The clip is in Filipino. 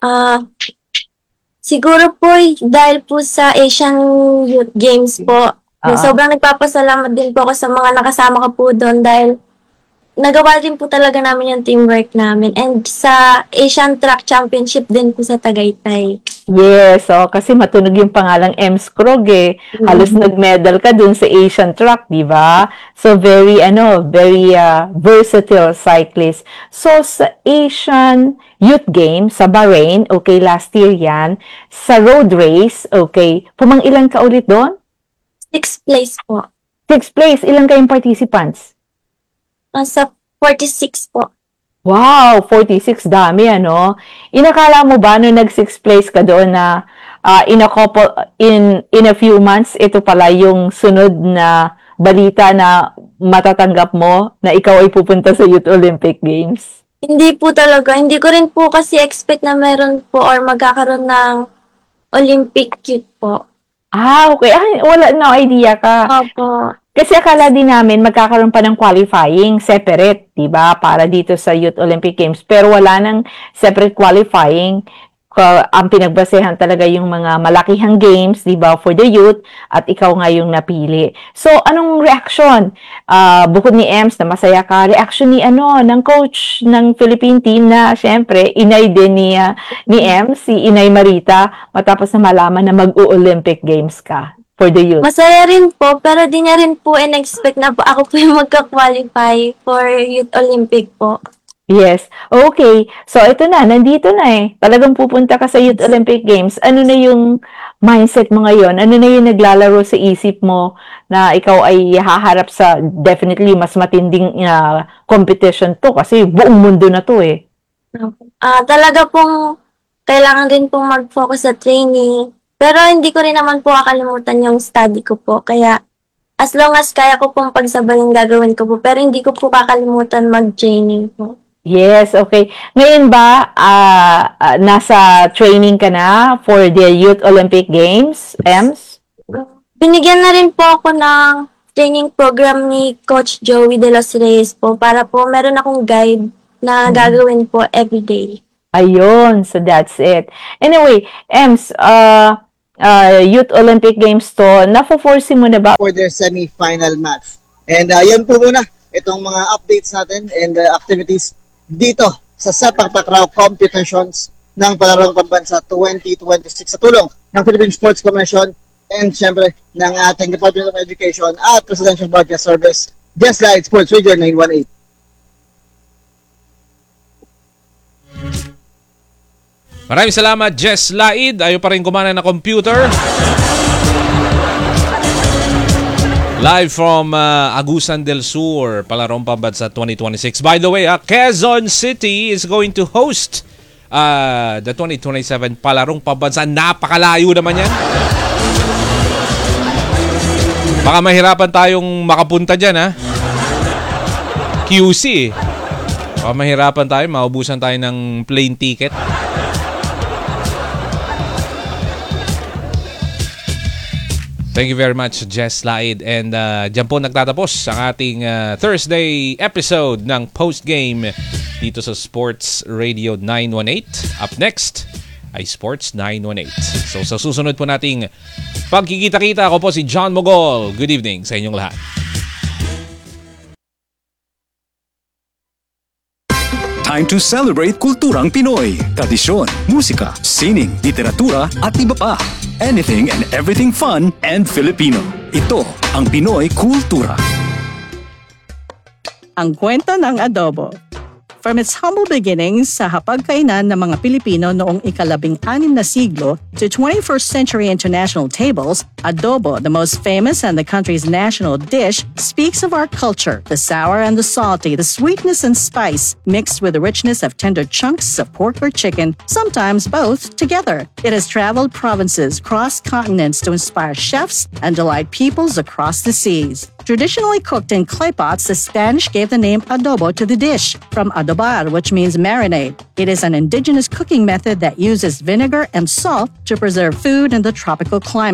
Ah, siguro po dahil po sa Asian Youth Games po, sobrang nagpapasalamat din po ako sa mga nakasama ko po doon dahil nagawa din po talaga namin yung teamwork namin. And sa Asian Track Championship din po sa Tagaytay. Yes, kasi matunog yung pangalang Ems Krog eh. Halos nag-medal ka dun sa Asian Track, di ba? So very versatile cyclist. So sa Asian Youth Games sa Bahrain, okay, last year yan. Sa road race, okay, pumang-ilan ka ulit doon? 6th place po. 6th place, ilan kayong participants? Sa 46 po. Wow, 46, dami ano. Inakala mo ba nung nag-6th place ka doon na in a few months, ito pala yung sunod na balita na matatanggap mo na ikaw ay pupunta sa Youth Olympic Games? Hindi po talaga. Hindi ko rin po kasi expect na meron po or magkakaroon ng Olympic Youth po. Okay. Wala, no idea ka. Opo. Kasi akala din namin magkakaroon pa ng qualifying separate, 'di ba? Para dito sa Youth Olympic Games, pero wala nang separate qualifying. Ang pinagbasehan talaga yung mga malakihang games, 'di ba, for the youth, at ikaw nga yung napili. So, anong reaction? Bukod ni Ems na masaya ka, reaction ng coach ng Philippine team na syempre inay din ni Ems, si Inay Marita, matapos na malaman na mag-o-Olympic Games ka for the youth. Masaya rin po, pero di niya rin po in-expect na po ako po yung magka-qualify for Youth Olympic po. Yes. Okay. So, ito na. Nandito na eh. Talagang pupunta ka sa Youth Olympic Games. Ano na yung mindset mo ngayon? Ano na yung naglalaro sa isip mo na ikaw ay haharap sa definitely mas matinding competition to? Kasi buong mundo na to eh. Talaga pong kailangan rin pong mag-focus sa training. Pero hindi ko rin naman po kakalimutan yung study ko po. Kaya as long as kaya ko pong pagsabay yung gagawin ko po. Pero hindi ko po kakalimutan mag-training po. Yes, okay. Ngayon ba, nasa training ka na for the Youth Olympic Games, Ems? Binigyan na rin po ako ng training program ni Coach Joey De Los Reyes po para po meron akong guide na gagawin po everyday. Ayun, so that's it. Anyway, Ems, Youth Olympic Games to, na-force mo na ba? For their semi-final match. And yan po muna, itong mga updates natin and activities dito sa Sepak Takraw competitions ng Palarong Pambansa 2026 sa tulong ng Philippine Sports Commission and syempre ng ating Department of Education at Presidential Broadcast Service, Just Like Sports Radio 918. Maraming salamat, Jess Laid. Ayaw pa rin kumana na computer. Live from Agusan del Sur, Palarong Pambansa 2026. By the way, Quezon City is going to host the 2027 Palarong Pambansa. Napakalayo naman yan. Baka mahirapan tayong makapunta dyan, ha? QC. Baka mahirapan tayo, maubusan tayo ng plane ticket. Thank you very much, Jess Laid. And dyan po nagtatapos ang ating Thursday episode ng Postgame dito sa Sports Radio 918. Up next ay Sports 918. So sa susunod po nating pagkikita-kita, ako po si John Mogol. Good evening sa inyong lahat. Time to celebrate kulturang Pinoy, tradisyon, musika, sining, literatura at iba pa. Anything and everything fun and Filipino. Ito ang Pinoy Kultura. Ang kwento ng adobo. From its humble beginnings sa hapagkainan ng mga Pilipino noong ika-16 na siglo to 21st century international tables, adobo, the most famous and the country's national dish, speaks of our culture, the sour and the salty, the sweetness and spice, mixed with the richness of tender chunks of pork or chicken, sometimes both together. It has traveled provinces, crossed continents to inspire chefs and delight peoples across the seas. Traditionally cooked in clay pots, the Spanish gave the name adobo to the dish, from adobar, which means marinade. It is an indigenous cooking method that uses vinegar and salt to preserve food in the tropical climate.